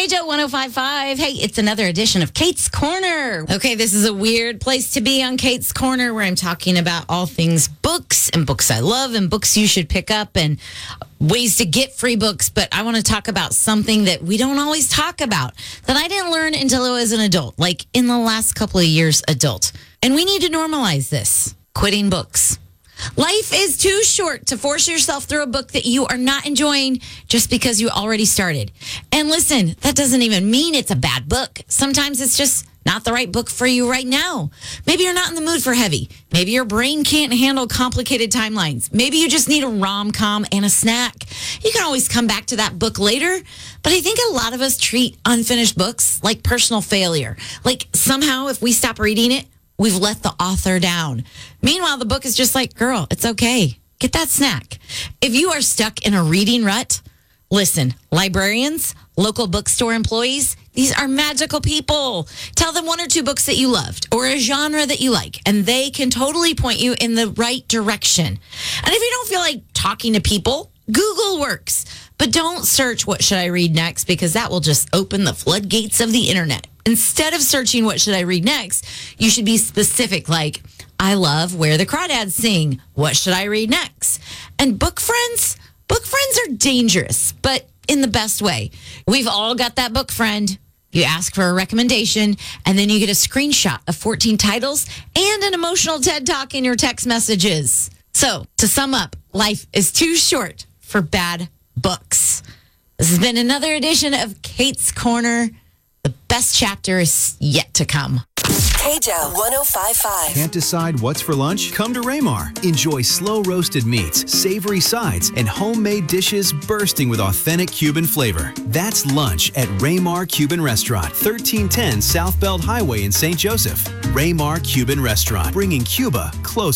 KJO 105.5. Hey, it's another edition of Kate's Corner. Okay, this is a weird place to be on Kate's Corner where I'm talking about all things books and books I love and books you should pick up and ways to get free books. But I want to talk about something that we don't always talk about that I didn't learn until I was an adult, like in the last couple of years adult. And we need to normalize this. Quitting books. Life is too short to force yourself through a book that you are not enjoying just because you already started. And listen, that doesn't even mean it's a bad book. Sometimes it's just not the right book for you right now. Maybe you're not in the mood for heavy. Maybe your brain can't handle complicated timelines. Maybe you just need a rom-com and a snack. You can always come back to that book later. But I think a lot of us treat unfinished books like personal failure. Like somehow if we stop reading it, we've let the author down. Meanwhile, the book is just like, girl, it's okay. Get that snack. If you are stuck in a reading rut, listen, librarians, local bookstore employees, these are magical people. Tell them one or two books that you loved or a genre that you like, and they can totally point you in the right direction. And if you don't feel like talking to people, Google works. But don't search what should I read next, because that will just open the floodgates of the internet. Instead of searching what should I read next, you should be specific, like, I love Where the Crawdads Sing. What should I read next? And book friends are dangerous, but in the best way. We've all got that book friend. You ask for a recommendation, and then you get a screenshot of 14 titles and an emotional TED Talk in your text messages. So, to sum up, life is too short for bad books. This has been another edition of Kate's Corner. The best chapter is yet to come. KJO 105.5. Can't decide what's for lunch? Come to Raymar. Enjoy slow-roasted meats, savory sides, and homemade dishes bursting with authentic Cuban flavor. That's lunch at Raymar Cuban Restaurant, 1310 South Belt Highway in St. Joseph. Raymar Cuban Restaurant, bringing Cuba close.